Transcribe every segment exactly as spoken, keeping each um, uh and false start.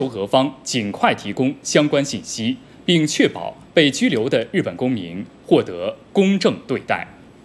俄方尽快提供相关信息，并确保被拘留的日本公民获得公正对待。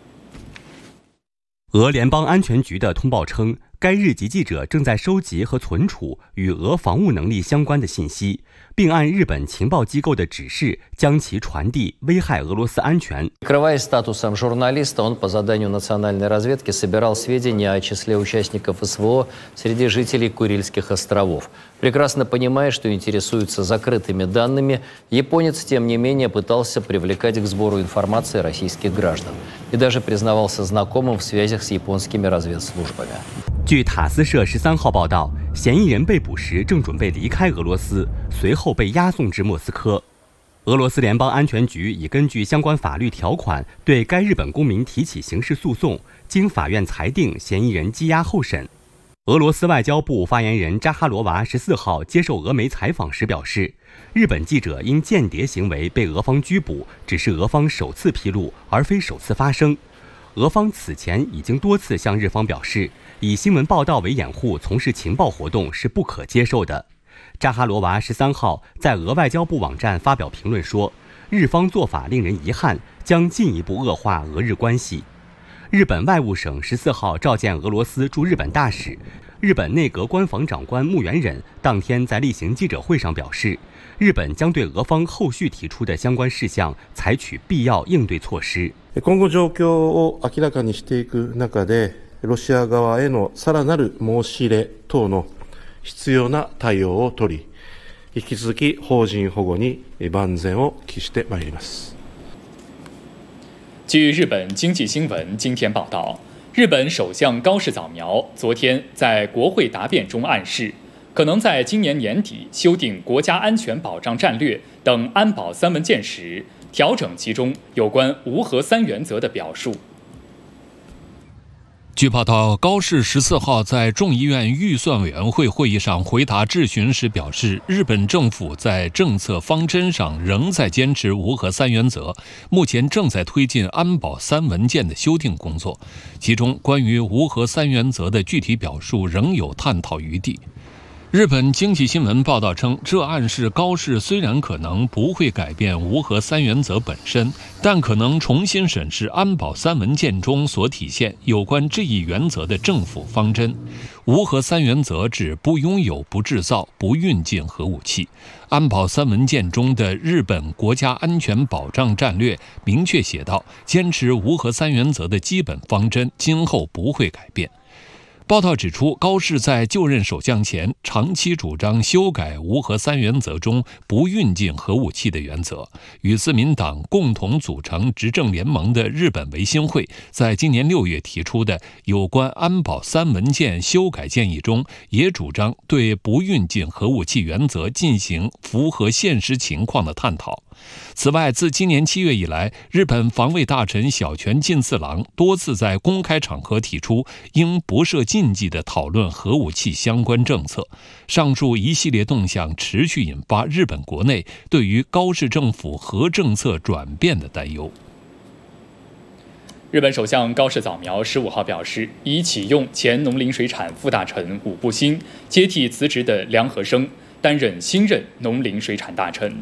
俄联邦安全局的通报称，该日籍记者正在收集和存储与俄防务能力相关的信息，并按日本情报机构的指示将其传递，危害俄罗斯安全。 Прикрываясь статусом журналиста, он по заданию национальной разведки собирал сведения о числе участников СВО среди жителей Курильских островов. Прекрасно понимая, что интересуется закрытыми данными, японец, тем не менее, пытался привлекать к сбору информации российских граждан и даже признавался знакомым в связях с японскими разведслужбами. 据塔斯社十三号报道，嫌疑人被捕时正准备离开俄罗斯，随后被押送至莫斯科。俄罗斯联邦安全局已根据相关法律条款对该日本公民提起刑事诉讼，经法院裁定嫌疑人羁押候审。俄罗斯外交部发言人扎哈罗娃十四号接受俄媒采访时表示，日本记者因间谍行为被俄方拘捕，只是俄方首次披露，而非首次发生。俄方此前已经多次向日方表示，以新闻报道为掩护从事情报活动是不可接受的。扎哈罗娃十三号在俄外交部网站发表评论说，日方做法令人遗憾，将进一步恶化俄日关系。日本外务省十四号召见俄罗斯驻日本大使，日本内阁官房长官木原忍当天在例行记者会上表示，日本将对俄方后续提出的相关事项采取必要应对措施。 今後状況を明らかにしていく中で、ロシア側へのさらなる申し入れ等の必要な対応を取り、引き続き邦人保護に万全を期してまいります。 据日本经济新闻今天报道，日本首相高市早苗昨天在国会答辩中暗示，可能在今年年底修订国家安全保障战略等安保三文件时，调整其中有关无核三原则的表述。 据报道，高市十四号在众议院预算委员会会议上回答质询时表示，日本政府在政策方针上仍在坚持无核三原则，目前正在推进安保三文件的修订工作，其中关于无核三原则的具体表述仍有探讨余地。日本经济新闻报道称，这暗示高市虽然可能不会改变无核三原则本身，但可能重新审视安保三文件中所体现有关这一原则的政府方针。无核三原则指不拥有、不制造、不运进核武器。安保三文件中的日本国家安全保障战略明确写道，坚持无核三原则的基本方针今后不会改变。报道指出，高市在就任首相前长期主张修改无核三原则中不运进核武器的原则，与自民党共同组成执政联盟的日本维新会在今年六月提出的有关安保三文件修改建议中，也主张对不运进核武器原则进行符合现实情况的探讨。此外，自今年七月以来，日本防卫大臣小泉进次郎多次在公开场合提出应不设禁忌地讨论核武器相关政策。上述一系列动向持续引发日本国内对于高市政府核政策转变的担忧。 日本首相高市早苗十五号表示，已启用前农林水产副大臣武部新接替辞职的梁和生担任新任农林水产大臣。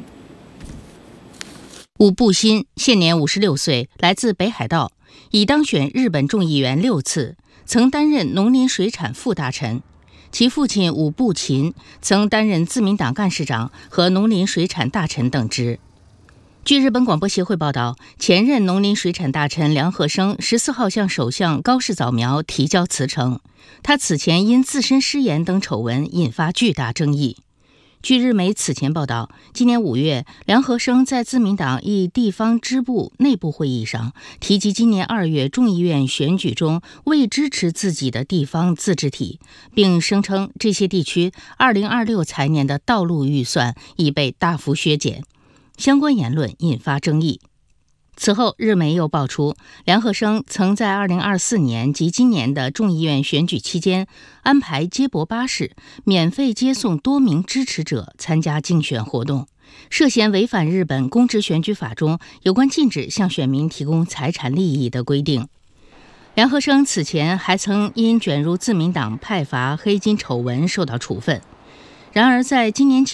武部新现年五十六岁，来自北海道，已当选日本众议员六次，曾担任农林水产副大臣。其父亲武部勤曾担任自民党干事长和农林水产大臣等职。据日本广播协会报道，前任农林水产大臣梁和生十四号向首相高市早苗提交辞呈，他此前因自身失言等丑闻引发巨大争议。据日媒此前报道，今年五月，梁和生在自民党一地方支部内部会议上提及今年二月众议院选举中未支持自己的地方自治体，并声称这些地区二零二六财年的道路预算已被大幅削减。相关言论引发争议。此后，日媒又爆出，梁和生曾在二零二四年及今年的众议院选举期间，安排接驳巴士免费接送多名支持者参加竞选活动，涉嫌违反日本公职选举法中有关禁止向选民提供财产利益的规定。梁和生此前还曾因卷入自民党派阀黑金丑闻受到处分。 然而，在今年